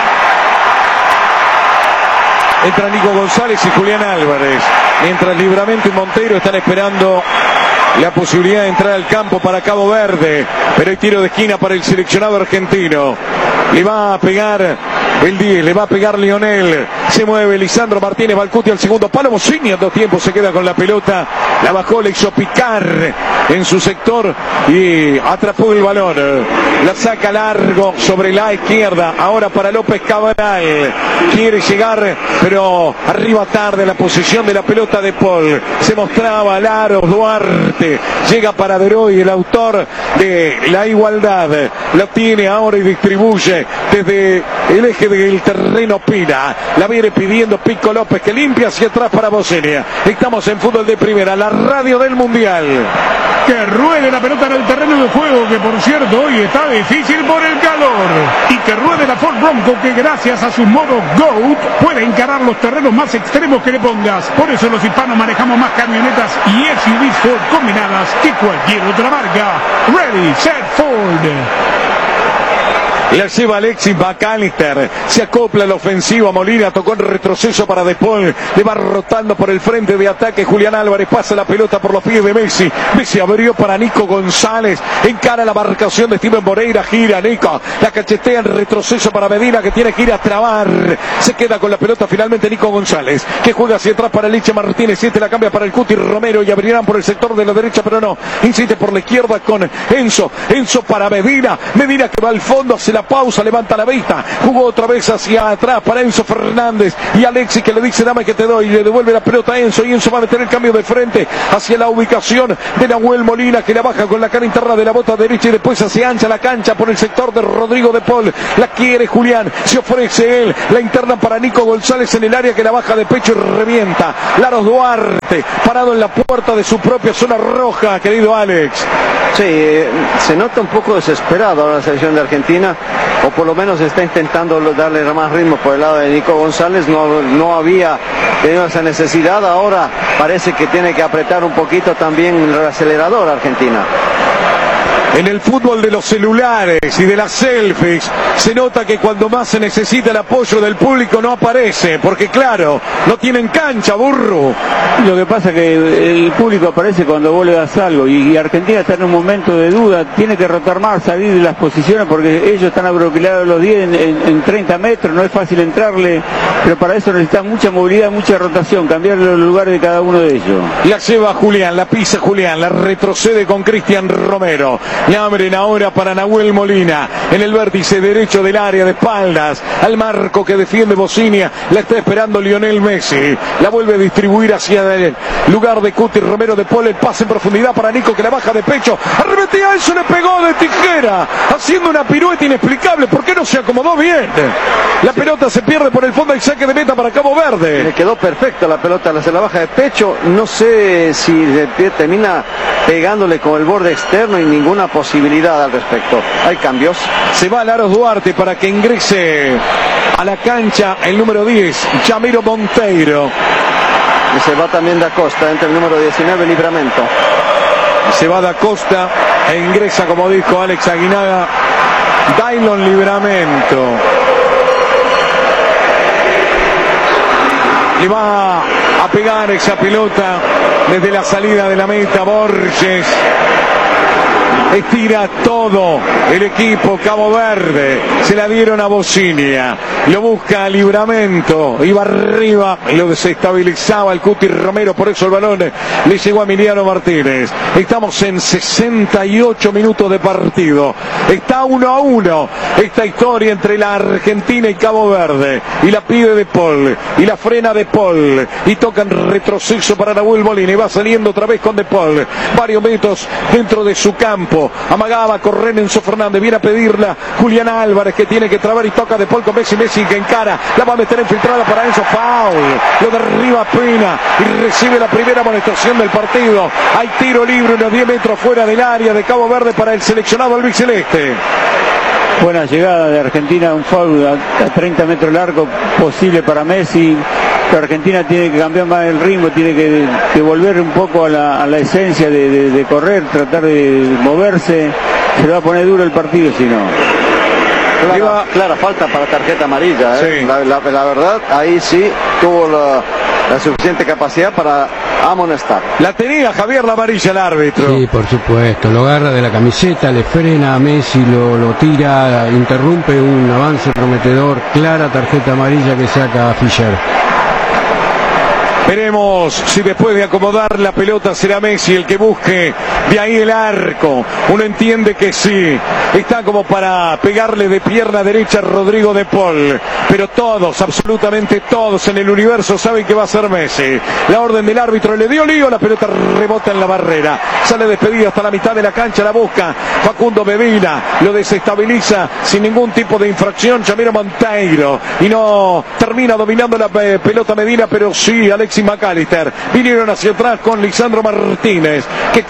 entra Nico González y Julián Álvarez, mientras Livramento y Monteiro están esperando la posibilidad de entrar al campo para Cabo Verde, pero hay tiro de esquina para el seleccionado argentino. Le va a pegar el diez, le va a pegar Lionel, se mueve Lisandro Martínez, Balcuti al segundo palo, Bocinia en dos tiempos se queda con la pelota, la bajó, le hizo picar en su sector y atrapó el balón, la saca largo sobre la izquierda, ahora para López Cabral, quiere llegar pero arriba tarde la posición de la pelota de Paul, se mostraba Laro Duarte, llega para Deloy, el autor de la igualdad, la tiene ahora y distribuye desde el eje del terreno Pina, la viene pidiendo Pico López que limpia hacia atrás para Bocinia. Estamos en Fútbol de Primera, la radio del Mundial. Que ruede la pelota en el terreno de juego, que por cierto hoy está difícil por el calor. Y que ruede la Ford Bronco, que gracias a su modo GOAT puede encarar los terrenos más extremos que le pongas. Por eso los hispanos manejamos más camionetas y S U Vs Ford combinadas que cualquier otra marca. Ready, set, Ford. La lleva Alexis McAllister. Se acopla la ofensiva. Molina tocó en retroceso para De Paul. Le va rotando por el frente de ataque. Julián Álvarez pasa la pelota por los pies de Messi. Messi abrió para Nico González. Encara la marcación de Steven Moreira. Gira Nico. La cachetea en retroceso para Medina, que tiene que ir a trabar. Se queda con la pelota finalmente Nico González, que juega hacia atrás para Licha Martínez. Siete la cambia para el Cuti Romero y abrirán por el sector de la derecha, pero no. Insiste por la izquierda con Enzo. Enzo para Medina. Medina que va al fondo, hace la pausa, levanta la vista. Jugó otra vez hacia atrás para Enzo Fernández. Y Alexis que le dice: dame que te doy. Y le devuelve la pelota a Enzo. Y Enzo va a meter el cambio de frente hacia la ubicación de Nahuel Molina, que la baja con la cara interna de la bota derecha y después se ancha la cancha por el sector de Rodrigo De Paul. La quiere Julián. Se ofrece él. La interna para Nico González en el área, que la baja de pecho y revienta. Laros Duarte parado en la puerta de su propia zona roja, querido Alex. Sí, eh, se nota un poco desesperado ahora la selección de Argentina, o por lo menos está intentando darle más ritmo por el lado de Nico González. No, no había tenido esa necesidad, ahora parece que tiene que apretar un poquito también el acelerador Argentina. En el fútbol de los celulares y de las selfies se nota que cuando más se necesita el apoyo del público no aparece, porque claro, no tienen cancha, burro. Lo que pasa es que el público aparece cuando vos le das algo, y, y Argentina está en un momento de duda, tiene que rotar más, salir de las posiciones, porque ellos están abroquilados los diez en, en, en treinta metros, no es fácil entrarle, pero para eso necesitan mucha movilidad, mucha rotación, cambiar los lugares de cada uno de ellos. La lleva Julián, la pisa Julián, la retrocede con Cristian Romero. Y abren ahora para Nahuel Molina en el vértice derecho del área, de espaldas al marco que defiende Bocinia. La está esperando Lionel Messi. La vuelve a distribuir hacia el lugar de Cuti Romero. De Paul, el pase en profundidad para Nico, que la baja de pecho. Arremetía, eso le pegó de tijera, haciendo una pirueta inexplicable. ¿Por qué no se acomodó bien? La pelota se pierde por el fondo y saque de meta para Cabo Verde. Le quedó perfecta la pelota, se la baja de pecho. No sé si termina pegándole con el borde externo y ninguna posibilidad al respecto. Hay cambios. Se va Laros Duarte para que ingrese a la cancha el número diez, Jamiro Monteiro. Y se va también Da Costa, entre el número diecinueve, Livramento. Se va Da Costa e ingresa, como dijo Alex Aguinaga, Daylon Livramento. Le va a pegar esa pelota desde la salida de la meta Borges. Estira todo el equipo Cabo Verde. Se la dieron a Bocinia. Lo busca a Livramento. Iba arriba y lo desestabilizaba el Cuti Romero. Por eso el balón le llegó a Emiliano Martínez. Estamos en sesenta y ocho minutos de partido. Está uno a uno esta historia entre la Argentina y Cabo Verde. Y la pide De Paul. Y la frena De Paul. Y toca en retroceso para Nahuel Molina. Y va saliendo otra vez con De Paul. Varios metros dentro de su campo. Amagaba a correr Enzo Fernández. Viene a pedirla Julián Álvarez, que tiene que trabar y toca De Paul con Messi. Messi que encara. La va a meter infiltrada para Enzo. Foul. Lo derriba Pena y recibe la primera amonestación del partido. Hay tiro libre unos diez metros fuera del área de Cabo Verde para el seleccionado albiceleste. Buena llegada de Argentina, un foul a, a treinta metros largo, posible para Messi. Pero Argentina tiene que cambiar más el ritmo, tiene que, que volver un poco a la, a la esencia de, de, de correr, tratar de moverse. Se le va a poner duro el partido si no. Clara, clara falta para tarjeta amarilla, ¿eh? Sí. la, la, la verdad, ahí sí tuvo la, la suficiente capacidad para amonestar. La tenía Javier la amarilla el árbitro. Sí, por supuesto, lo agarra de la camiseta, le frena a Messi, lo, lo tira, interrumpe un avance prometedor. Clara tarjeta amarilla que saca a Fischer. Veremos si después de acomodar la pelota será Messi el que busque de ahí el arco. Uno entiende que sí. Está como para pegarle de pierna derecha a Rodrigo De Paul. Pero todos, absolutamente todos en el universo saben que va a ser Messi. La orden del árbitro le dio lío, la pelota rebota en la barrera. Sale despedido hasta la mitad de la cancha, la busca Facundo Medina. Lo desestabiliza sin ningún tipo de infracción Jamiro Monteiro. Y no termina dominando la pelota Medina, pero sí Alexis McAllister. Vinieron hacia atrás con Lisandro Martínez, que queda de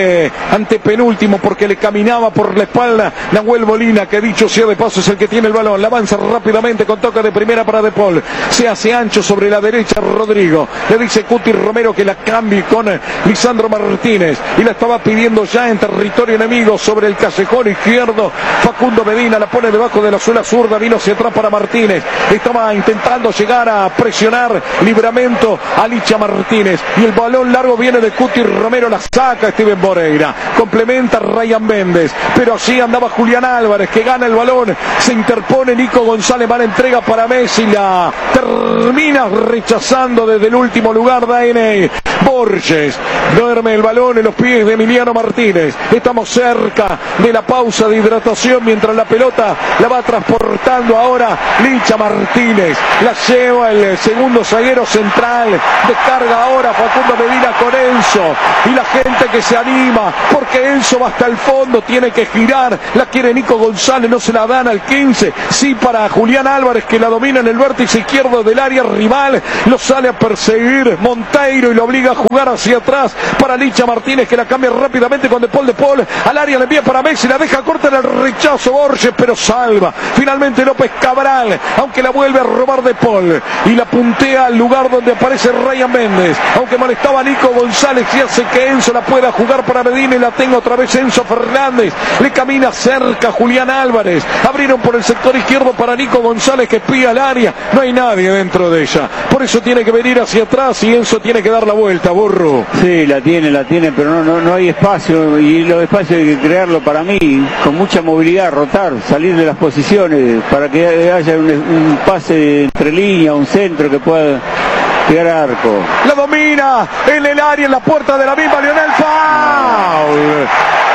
eh, antepenúltimo porque le caminaba por la espalda Nahuel Molina, que dicho sea de paso es el que tiene el balón. La avanza rápidamente con toque de primera para De Paul. Se hace ancho sobre la derecha Rodrigo. Le dice Cuti Romero que la cambie con eh, Lisandro Martínez. Y la estaba pidiendo ya en territorio enemigo sobre el callejón izquierdo. Facundo Medina la pone debajo de la suela zurda. Vino hacia atrás para Martínez. Estaba intentando llegar a presionar Libramento a Licha Martínez. Y el balón largo viene de Cuti Romero. La saca Steven Moreira. Complementa Ryan Méndez. Pero allí andaba Julián Álvarez que gana el balón. Se interpone Nico González. Mala entrega para Messi. La termina rechazando desde el último lugar Dainey Borges. Duerme el balón en los pies de Emiliano Martínez. Estamos cerca de la pausa de hidratación mientras la pelota la va transportando ahora Licha Martínez. La lleva el segundo zaguero central. Descarga ahora Facundo Medina con Enzo. Y la gente que se anima porque Enzo va hasta el fondo. Tiene que girar. La quiere Nico González. No se la dan al quince. Sí para Julián Álvarez que la domina en el vértice izquierdo del área rival. Lo sale a perseguir Monteiro y lo obliga a jugar hacia atrás para Licha Martínez que la cambia rápidamente con De Paul. De Paul al área le envía para Messi. La deja corta en el rechazo Borges pero salva. Finalmente López Cabral. Aunque la vuelve a robar De Paul. Y la puntea al lugar donde aparece Ryan Méndez. Aunque molestaba a Nico González y hace que Enzo la pueda jugar para Medina y la tenga otra vez Enzo Fernández. Le camina cerca Julián Álvarez. Abrieron por el sector izquierdo para Nico González que pilla al área. No hay nadie dentro de ella. Por eso tiene que venir hacia atrás y Enzo tiene que dar la vuelta, Burro. Sí, la tiene, la tiene, pero no, no, no hay espacio. Y los espacios hay que crearlo para mí. Con mucha movilidad, rotar, salir de las posiciones para que haya un, un pase entre líneas, un centro que pueda llegar a arco. La domina en el área, en la puerta de la misma Lionel Foul.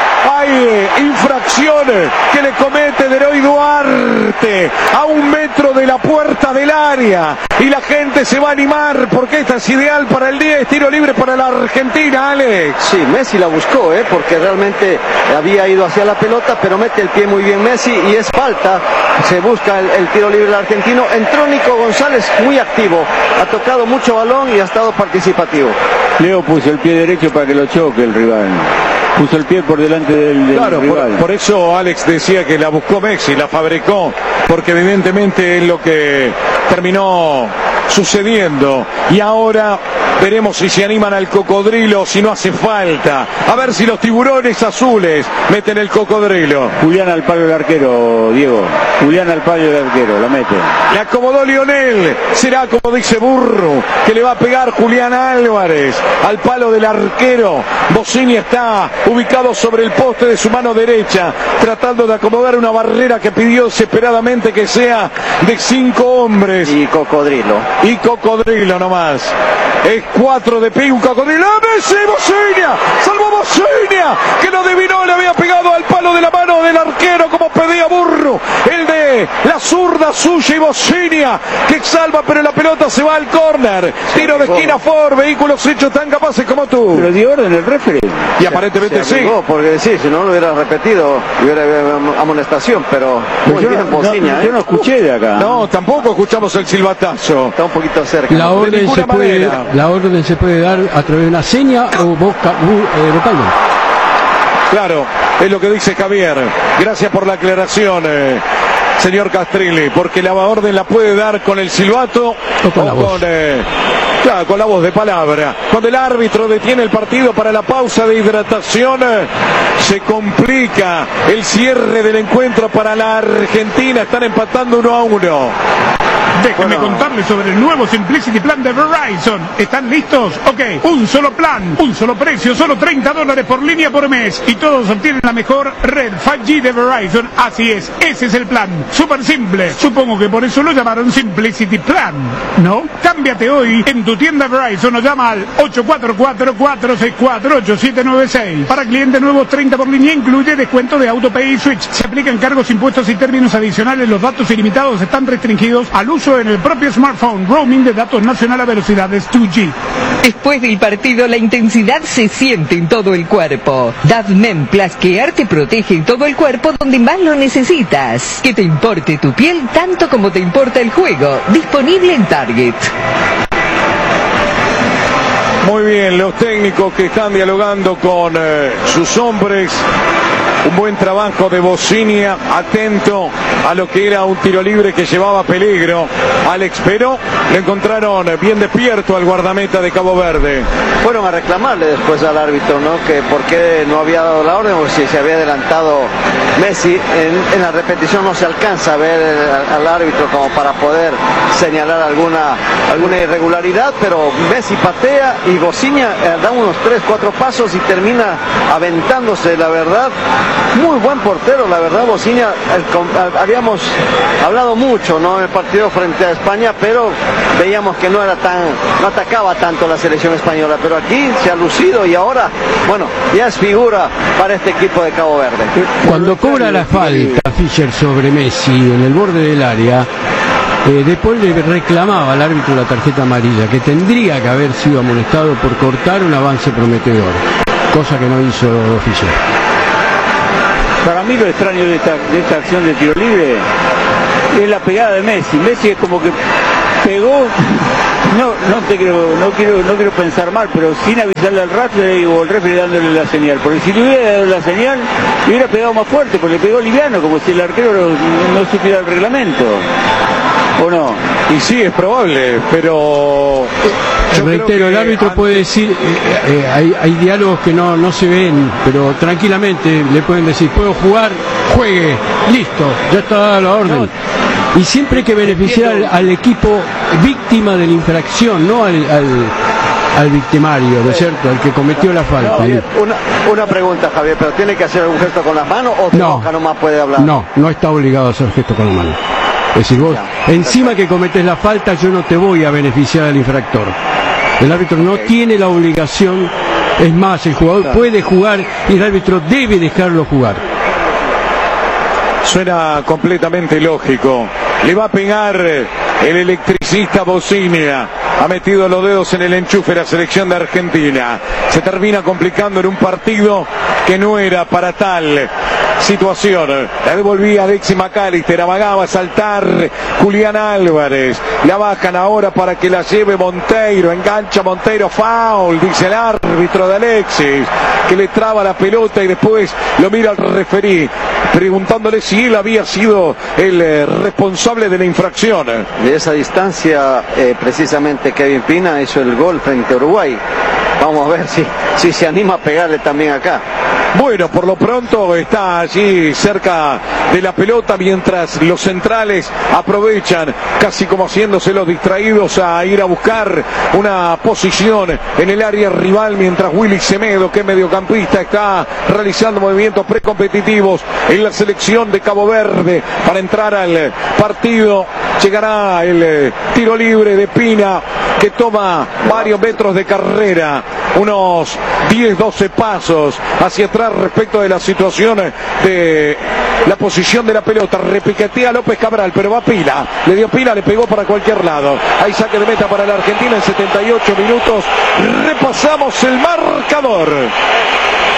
Hay infracciones que le comete Deroy Duarte a un metro de la puerta del área y la gente se va a animar porque esta es ideal para el diez, tiro libre para la Argentina, Alex. Sí, Messi la buscó, ¿eh? porque realmente había ido hacia la pelota, pero mete el pie muy bien Messi y es falta. Se busca el, el tiro libre del argentino. Entró Nico González muy activo, ha tocado mucho balón y ha estado participativo. Leo puso el pie derecho para que lo choque el rival. Puso el pie por delante del, del claro, rival. Por, por eso Alex decía que la buscó Messi, la fabricó, porque evidentemente es lo que terminó sucediendo. Y ahora veremos si se animan al cocodrilo, si no hace falta. A ver si los tiburones azules meten el cocodrilo. Julián al palo del arquero, Diego. Julián al palo del arquero, la mete. Le acomodó Lionel. Será como dice Burro, que le va a pegar Julián Álvarez al palo del arquero. Bossini está ubicado sobre el poste de su mano derecha, tratando de acomodar una barrera que pidió desesperadamente que sea de cinco hombres. Y cocodrilo. Y cocodrilo nomás. Es cuatro de pie, un cocodrilo. ¡Ah, Messi! ¡Bocinia! ¡Salvó Bocinia! Que no adivinó, le había pegado al palo de la mano del arquero como pedía Burro. El de la zurda suya y Bocinia, que salva, pero la pelota se va al córner. Tiro de esquina Ford, vehículos hechos tan capaces como tú. Pero dio orden el referee. Y aparentemente se sí. Porque sí, si no lo hubiera repetido, hubiera habido amonestación, pero muy yo, bien Bocinia. No, ¿eh? yo no escuché de acá. No, tampoco escuchamos el silbatazo. Está un poquito cerca. La orden, se puede, la orden se puede dar a través de una seña o boca, eh, vocalmente. Claro, es lo que dice Javier. Gracias por la aclaración, eh, señor Castrilli, porque la orden la puede dar con el silbato o con o la voz. Con, eh, claro, con la voz de palabra. Cuando el árbitro detiene el partido para la pausa de hidratación, eh, se complica el cierre del encuentro para la Argentina. Están empatando uno a uno. Déjenme bueno. contarles sobre el nuevo Simplicity Plan de Verizon. ¿Están listos? Ok, un solo plan, un solo precio, solo treinta dólares por línea por mes. Y todos obtienen la mejor red cinco G de Verizon. Así es, ese es el plan. Súper simple. Supongo que por eso lo llamaron Simplicity Plan, ¿no? Cámbiate hoy en tu tienda Verizon o llama al ocho cuatro cuatro, cuatro seis cuatro, ocho siete nueve seis. Para clientes nuevos, treinta por línea, incluye descuento de AutoPay y Switch. Se aplican cargos, impuestos y términos adicionales. Los datos ilimitados están restringidos al uso en el propio smartphone. Roaming de datos nacional a velocidades dos G. Después del partido, la intensidad se siente en todo el cuerpo. Davmen Plus Care te protege en todo el cuerpo donde más lo necesitas. Que te importe tu piel tanto como te importa el juego. Disponible en Target. Muy bien, los técnicos que están dialogando con eh, sus hombres. Un buen trabajo de Bocinia, atento a lo que era un tiro libre que llevaba peligro. Alex Peró, le encontraron bien despierto al guardameta de Cabo Verde. Fueron a reclamarle después al árbitro, ¿no? Que por qué no había dado la orden o si se había adelantado Messi. En, en la repetición no se alcanza a ver al, al árbitro como para poder señalar alguna, alguna irregularidad, pero Messi patea y Bocinia eh, da unos tres, cuatro pasos y termina aventándose, la verdad. Muy buen portero, la verdad, Bocinia. Habíamos hablado mucho, ¿no?, en el partido frente a España, pero veíamos que no era tan, no atacaba tanto la selección española, pero aquí se ha lucido y ahora, bueno, ya es figura para este equipo de Cabo Verde. Cuando cobra la falta Fischer sobre Messi en el borde del área, eh, después le reclamaba al árbitro la tarjeta amarilla, que tendría que haber sido amonestado por cortar un avance prometedor, cosa que no hizo Fischer. Para mí lo extraño de esta, de esta acción de tiro libre es la pegada de Messi. Messi es como que pegó, no, no te quiero, no quiero, no quiero pensar mal, pero sin avisarle al referee o el referee dándole la señal. Porque si le hubiera dado la señal, le hubiera pegado más fuerte, porque le pegó liviano, como si el arquero no, no supiera el reglamento. ¿O no? Y sí, es probable, pero... Yo reitero, el árbitro antes... puede decir, eh, eh, hay, hay diálogos que no, no se ven, pero tranquilamente le pueden decir, puedo jugar, juegue, listo, ya está dada la orden. No, y siempre hay que beneficiar al, al equipo víctima de la infracción, no al, al, al victimario, ¿no es cierto?, al que cometió la falta. No, ¿eh? una, una pregunta, Javier, ¿pero tiene que hacer algún gesto con las manos o no, boca nomás puede hablar? No, no está obligado a hacer gesto con la mano. Es decir, vos, ya, encima que cometés la falta, yo no te voy a beneficiar al infractor. El árbitro no okay. tiene la obligación, es más, el jugador claro. puede jugar y el árbitro debe dejarlo jugar. Suena completamente lógico. Le va a pegar el electricista Bocinia. Ha metido los dedos en el enchufe la selección de Argentina. Se termina complicando en un partido que no era para tal situación. La devolvía Alexis McAllister, amagaba a saltar Julián Álvarez, la bajan ahora para que la lleve Monteiro, engancha Monteiro, foul, dice el árbitro de Alexis, que le traba la pelota y después lo mira al referí, preguntándole si él había sido el eh, responsable de la infracción. De esa distancia, eh, precisamente Kevin Pina hizo el gol frente a Uruguay. Vamos a ver si, si se anima a pegarle también acá. Bueno, por lo pronto está allí cerca de la pelota mientras los centrales aprovechan, casi como haciéndose los distraídos, a ir a buscar una posición en el área rival, mientras Willy Semedo, que es mediocampista, está realizando movimientos precompetitivos en la selección de Cabo Verde para entrar al partido. Llegará el eh, tiro libre de Pina, que toma varios metros de carrera, unos diez doce pasos hacia atrás respecto de la situación de la posición de la pelota. Repiquetea López Cabral, pero va Pila, le dio Pila, le pegó para cualquier lado. Hay saque de meta para la Argentina en setenta y ocho minutos. Repasamos el marcador.